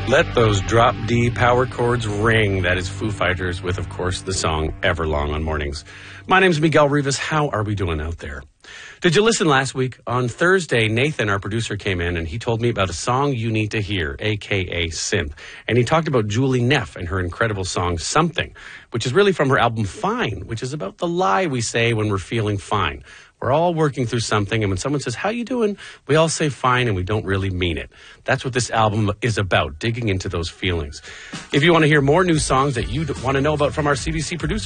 Let those drop D power chords ring. That is Foo Fighters with, of course, the song Everlong on Mornings. My name's Miguel Rivas. How are we doing out there? Did you listen last week? On Thursday, Nathan, our producer, came in and he told me about a song you need to hear, a.k.a. Simp. And he talked about Julie Neff and her incredible song Something, which is really from her album Fine, which is about the lie we say when we're feeling fine. We're all working through something, and when someone says, how you doing? We all say fine, and we don't really mean it. That's what this album is about, digging into those feelings. If you want to hear more new songs that you want to know about from our CBC producers,